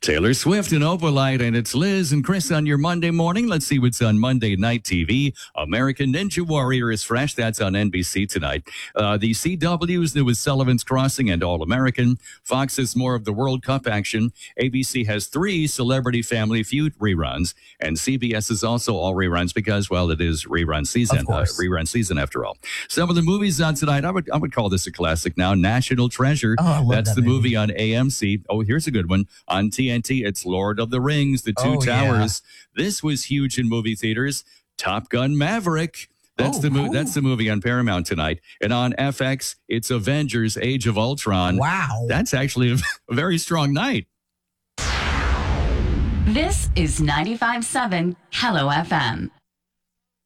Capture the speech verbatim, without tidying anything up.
Taylor Swift and Opalite, and it's Liz and Chris on your Monday morning. Let's see what's on Monday Night T V. American Ninja Warrior is fresh. That's on N B C tonight. Uh, the C W's, there was Sullivan's Crossing and All-American. Fox has more of the World Cup action. A B C has three Celebrity Family Feud reruns. And C B S is also all reruns because, well, it is rerun season. Of course. Uh, rerun season, after all. Some of the movies on tonight, I would I would call this a classic now. National Treasure. Oh, I love That's that the movie. movie on A M C. Oh, here's a good one. On T N T, it's Lord of the Rings, The Two Oh, yeah. Towers. This was huge in movie theaters. Top Gun Maverick. That's Oh, the mo- cool. That's the movie on Paramount tonight. And on F X, it's Avengers: Age of Ultron. Wow. That's actually a, a very strong night. This is ninety-five point seven Hello F M.